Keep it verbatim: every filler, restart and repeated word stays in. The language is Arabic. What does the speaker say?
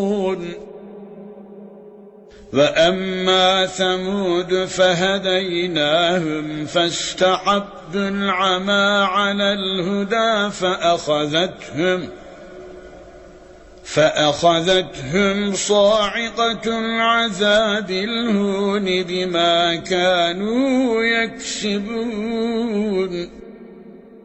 وأما ثمود فهديناهم فاستحبوا العمى على الهدى فأخذتهم فأخذتهم صاعقة العذاب الهون بما كانوا يكسبون.